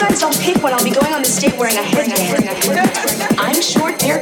guys don't pick when I'll be going on the stage wearing a headband. I'm short, they're